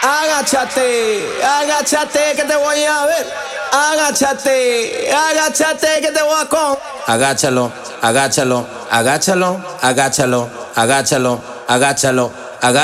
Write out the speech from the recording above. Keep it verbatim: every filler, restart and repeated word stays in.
Agáchate, agáchate que te voy a ver. Agáchate, agáchate que te voy a con. Agáchalo, agáchalo, agáchalo, agáchalo, agáchalo, agáchalo.